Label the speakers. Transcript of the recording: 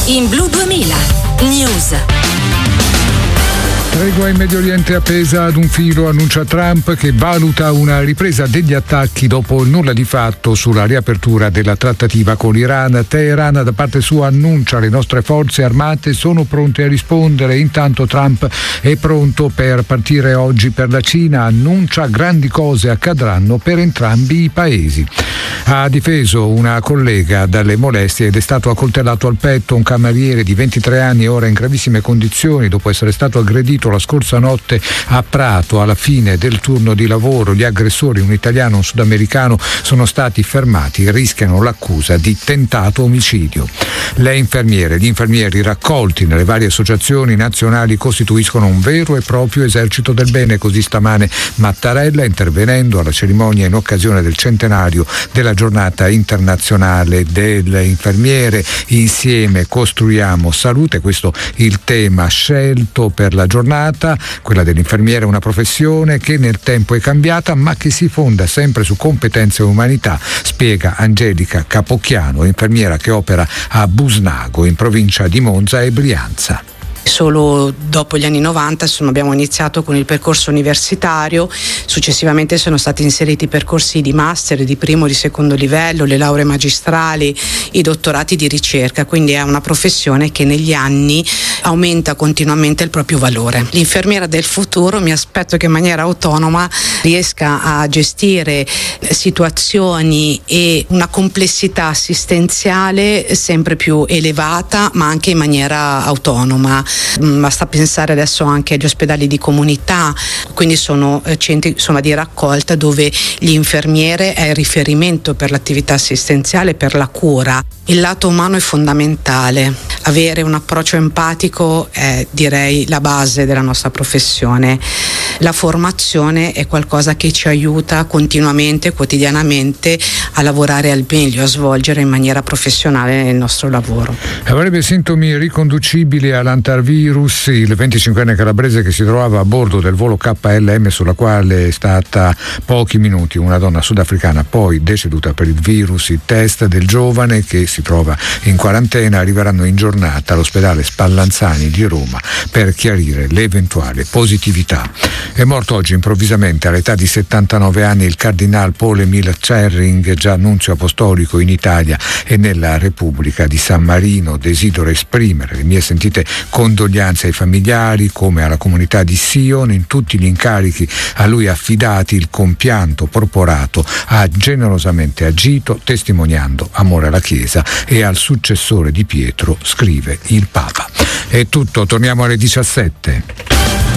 Speaker 1: In Blu 2000 News.
Speaker 2: Tregua in Medio Oriente appesa ad un filo, annuncia Trump che valuta una ripresa degli attacchi dopo il nulla di fatto sulla riapertura della trattativa con l'Iran. Teheran da parte sua annuncia: le nostre forze armate sono pronte a rispondere. Intanto Trump è pronto per partire oggi per la Cina, annuncia grandi cose accadranno per entrambi i paesi. Ha difeso una collega dalle molestie ed è stato accoltellato al petto un cameriere di 23 anni, ora in gravissime condizioni dopo essere stato aggredito la scorsa notte a Prato. Alla fine del turno di lavoro gli aggressori, un italiano e un sudamericano, sono stati fermati e rischiano l'accusa di tentato omicidio. Le infermiere, gli infermieri raccolti nelle varie associazioni nazionali costituiscono un vero e proprio esercito del bene, così stamane Mattarella intervenendo alla cerimonia in occasione del centenario della giornata internazionale delle infermiere. Insieme costruiamo salute, questo il tema scelto per la giornata. Quella dell'infermiere è una professione che nel tempo è cambiata ma che si fonda sempre su competenze e umanità, spiega Angelica Capocchiano, infermiera che opera a Busnago in provincia di Monza e Brianza.
Speaker 3: Solo dopo gli anni 90 abbiamo iniziato con il percorso universitario, successivamente sono stati inseriti percorsi di master di primo e di secondo livello, le lauree magistrali, i dottorati di ricerca, quindi è una professione che negli anni aumenta continuamente il proprio valore. L'infermiera del futuro mi aspetto che in maniera autonoma riesca a gestire situazioni e una complessità assistenziale sempre più elevata, ma anche in maniera autonoma. Basta pensare adesso anche agli ospedali di comunità, quindi sono centri di raccolta dove l'infermiere è il riferimento per l'attività assistenziale, per la cura. Il lato umano è fondamentale, avere un approccio empatico è, direi, la base della nostra professione. La formazione è qualcosa che ci aiuta continuamente, quotidianamente a lavorare al meglio, a svolgere in maniera professionale il nostro lavoro.
Speaker 2: Avrebbe sintomi riconducibili all'antivirus il 25enne calabrese che si trovava a bordo del volo KLM sulla quale è stata pochi minuti una donna sudafricana poi deceduta per il virus. I test del giovane, che si trova in quarantena, arriveranno in giornata all'ospedale Spallanzani di Roma per chiarire l'eventuale positività. È morto oggi improvvisamente all'età di 79 anni il cardinal Paul Emile Tsering, già nunzio apostolico in Italia e nella Repubblica di San Marino. Desidero esprimere le mie sentite condoglianze ai familiari come alla comunità di Sion. In tutti gli incarichi a lui affidati il compianto porporato ha generosamente agito testimoniando amore alla Chiesa e al successore di Pietro, scrive il Papa. È tutto, torniamo alle 17.